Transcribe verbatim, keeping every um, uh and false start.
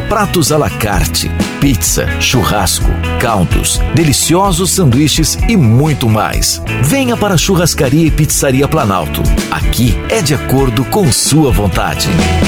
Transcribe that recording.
pratos à la carte, pizza, churrasco, caldos, deliciosos sanduíches e muito mais. Venha para a Churrascaria e Pizzaria Planalto. Aqui é de acordo com sua vontade.